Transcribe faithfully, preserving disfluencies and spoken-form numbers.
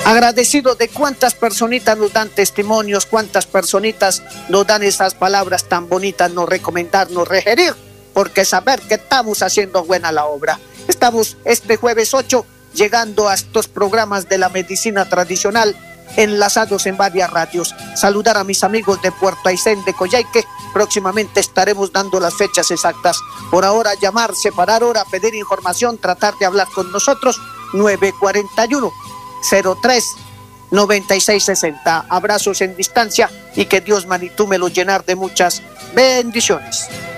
Agradecido de cuántas personitas nos dan testimonios, cuántas personitas nos dan esas palabras tan bonitas, nos recomendar, nos regerir, porque saber que estamos haciendo buena la obra. Estamos este jueves ocho llegando a estos programas de la medicina tradicional enlazados en varias radios. Saludar a mis amigos de Puerto Aysén, de Coyhaique. Próximamente estaremos dando las fechas exactas. Por ahora, llamar, separar hora, pedir información, tratar de hablar con nosotros. nueve cuatro uno, cero tres, noventa y seis sesenta. Abrazos en distancia y que Dios, manitú, me lo llenar de muchas bendiciones.